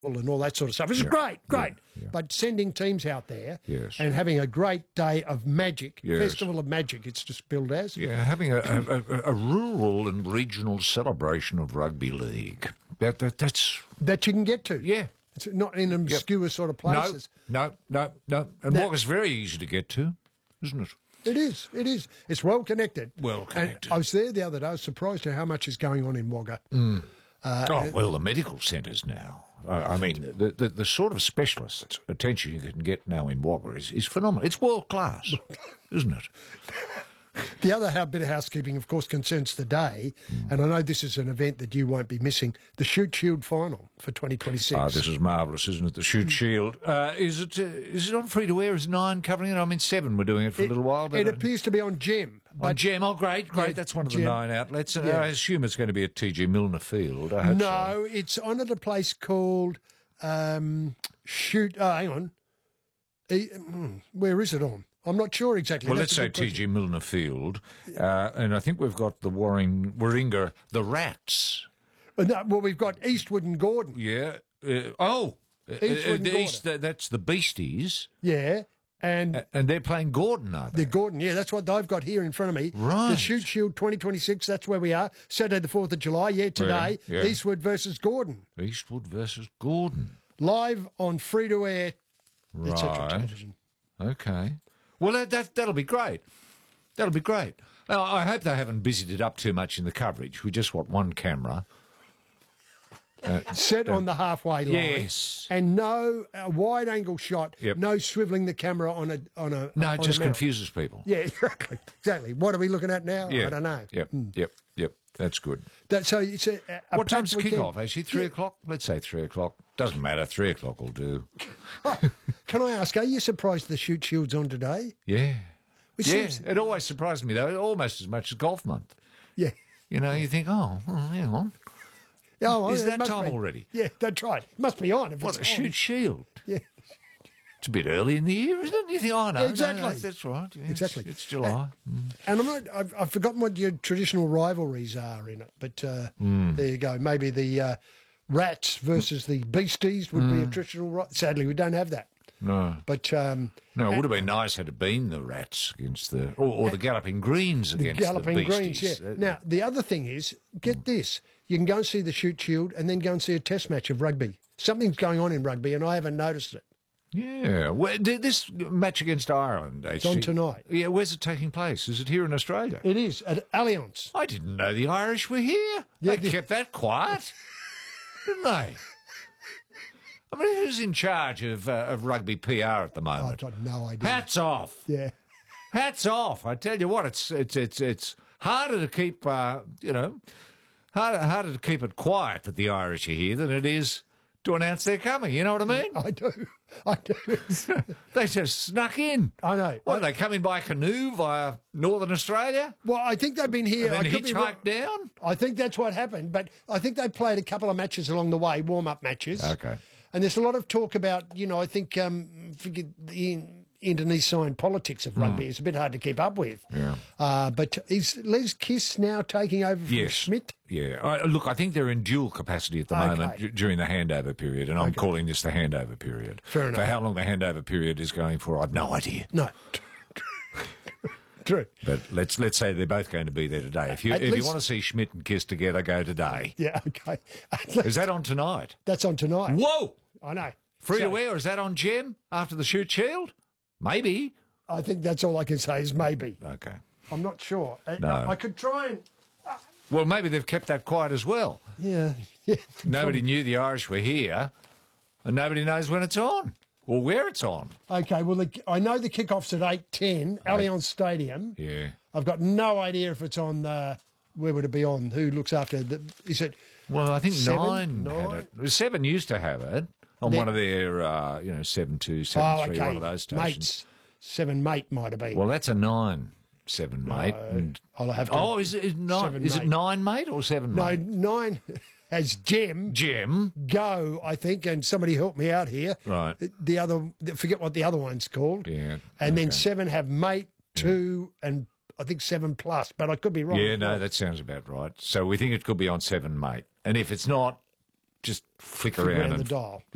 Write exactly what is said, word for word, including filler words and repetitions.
and all that sort of stuff. It's Yeah. great, great. Yeah, yeah. But sending teams out there Yes. and having a great day of magic, Yes. Festival of Magic, it's just billed as. Yeah, having a, a, a, a rural and regional celebration of rugby league. That, that that's That you can get to. yeah. It's not in obscure sort of places. No, no, no, no. And That- Wagga's very easy to get to, isn't it? It is, it is. It's well connected. Well connected. And I was there the other day. I was surprised at how much is going on in Wagga. oh, well, the medical centres now. I, I mean, the, the the sort of specialist attention you can get now in Wagga is, is phenomenal. It's world class, isn't it? The other hou- bit of housekeeping, of course, concerns today, and I know this is an event that you won't be missing, the Shoot Shield final for twenty twenty-six. Ah, this is marvellous, isn't it? The Shoot Shield. Uh, is it uh, is it on free to air? Is Nine covering it? I mean, Seven were doing it for a little while. But It appears to be on Gem. on Gem. Oh, great, great. Yeah, That's one of the Gem. nine outlets. Uh, Yeah. I assume it's going to be at T G Milner Field. I hope so. No, it's on at a place called um, Shoot. Oh, hang on. E- mm, Where is it on? I'm not sure exactly. Well, That's let's a say good T G question. Milner Field, uh, and I think we've got the Warring, Warringah, the Rats. Uh, no, well, we've got Eastwood and Gordon. Yeah. Uh, oh, uh, Eastwood uh, and the Gordon. East, that- that's the Beasties, Yeah, and and they're playing Gordon, are they? the Gordon. Yeah, that's what I've got here in front of me. Right. The Shoot Shield twenty twenty-six. That's where we are. Saturday the fourth of July. Yeah, today. Yeah, yeah. Eastwood versus Gordon. Eastwood versus Gordon. Live on free to air, et cetera Right. television. Okay. Well, that, that that'll be great. That'll be great. Now, I hope they haven't busied it up too much in the coverage. We just want one camera. Set on the halfway line. Yes. And no uh, wide angle shot. Yep. No swiveling the camera on a on a. No, on it just a mount. confuses people. Yeah, exactly, exactly. What are we looking at now? Yeah. I don't know. Yep, yep, yep. That's good. That, so it's a, a What time's packed the weekend. kick-off, actually? Three o'clock? Let's say three o'clock. Doesn't matter. Three o'clock will do. Can I ask? Are you surprised the Shoot Shield's on today? Yeah. Which Yeah, seems- it always surprised me, though, almost as much as golf month. Yeah. You know, you think, oh, well, hang on. Yeah, well, Is it that must time be. already? Yeah, that's right. It must be on. If What, it's a on. Shoot Shield? Yeah. It's a bit early in the year, isn't it? You think, oh, no, no, Exactly. no, that's right. Yeah, it's- Exactly. It's, July. And I'm not, I've, I've forgotten what your traditional rivalries are in it, but uh, Hmm. there you go. Maybe the uh, Rats versus the Beasties would Hmm. be a traditional. Ri- Sadly, we don't have that. No. But um, No, it would have been nice had it been the Rats against the, or, or the Galloping Greens the against Galloping the Greens, Beasties. yeah. Uh, Now, the other thing is, get this: you can go and see the Shoot Shield, and then go and see a Test match of rugby. Something's going on in rugby, and I haven't noticed it. Yeah. Well, th- this match against Ireland, It's on tonight. Yeah, where's it taking place? Is it here in Australia? It is at Allianz. I didn't know the Irish were here. Yeah, they the- kept that quiet, didn't they? I mean, who's in charge of uh, of rugby P R at the I've moment? got no idea. Hats off. Yeah. Hats off. I tell you what, it's it's it's it's harder to keep uh, you know harder harder to keep it quiet that the Irish are here than it is to announce they're coming. You know what I mean? I do. I do. They just snuck in. I know. What, they come in by canoe via Northern Australia Well, I think they've been here. and I then could be wrong. hitchhiked down? I think that's what happened, but I think they played a couple of matches along the way, warm-up matches. Okay. And there's a lot of talk about, you know, I think um, forget the in- internecine politics of rugby is a bit hard to keep up with. Hmm. Yeah. Uh, but is Les Kiss now taking over from Yes. Schmidt? Yeah. I, look, I think they're in dual capacity at the Okay. moment d- during the handover period, and I'm calling this the handover period. Fair enough. For how long the handover period is going for, I've no idea. No. True. But let's let's say they're both going to be there today. If you At if you least- want to see Schmidt and Kiss together, go today. Yeah, okay. Is that on tonight? That's on tonight. Whoa! I know. Free So, to air? Is that on Gem after the Shoot Shield? Maybe. I think that's all I can say is maybe. Okay. I'm not sure. I- No. I could try and... Well, maybe they've kept that quiet as well. Yeah. yeah. Nobody knew the Irish were here, and nobody knows when it's on or where it's on. Okay, well, the, I know the kickoff's at eight ten, Allianz Stadium. Yeah. I've got no idea if it's on, uh, where would it be on? Who looks after the, is it, Well, I think Seven? nine, Nine? had it. Seven used to have it on They- one of their, uh, you know, seven two, seven oh, three, okay, one of those stations. mates, seven mate might have been. Well, that's a nine seven mate. and- I'll have to. oh, is it is nine? Seven Is it mate. nine mate or seven no, mate? nine has Gem, Gem. Go, I think, and somebody help me out here. Right. The other, forget what the other one's called. Yeah. And then okay. seven have mate, two, and I think seven plus, but I could be wrong. Yeah, no, that sounds about right. So we think it could be on seven mate, and if it's not, just flick Flick around around and the dial.